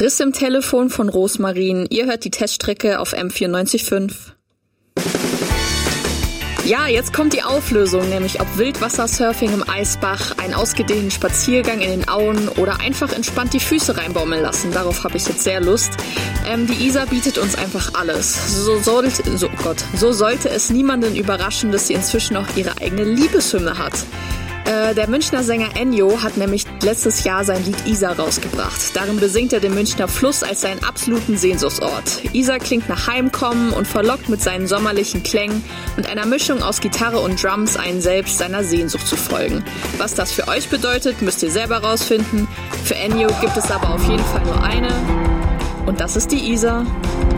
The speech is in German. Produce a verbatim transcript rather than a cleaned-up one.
Riss im Telefon von Rosmarin. Ihr hört die Teststrecke auf M vierundneunzig Komma fünf. Ja, jetzt kommt die Auflösung, nämlich ob Wildwassersurfing im Eisbach, einen ausgedehnten Spaziergang in den Auen oder einfach entspannt die Füße reinbaumeln lassen. Darauf habe ich jetzt sehr Lust. Ähm, die Isar bietet uns einfach alles. So sollte, so, oh Gott, so sollte es niemanden überraschen, dass sie inzwischen auch ihre eigene Liebeshymne hat. Äh, der Münchner Sänger Ennio hat nämlich letztes Jahr sein Lied Isar rausgebracht. Darin besingt er den Münchner Fluss als seinen absoluten Sehnsuchtsort. Isar klingt nach Heimkommen und verlockt mit seinen sommerlichen Klängen und einer Mischung aus Gitarre und Drums einen selbst seiner Sehnsucht zu folgen. Was das für euch bedeutet, müsst ihr selber rausfinden. Für Ennio gibt es aber auf jeden Fall nur eine und das ist die Isar.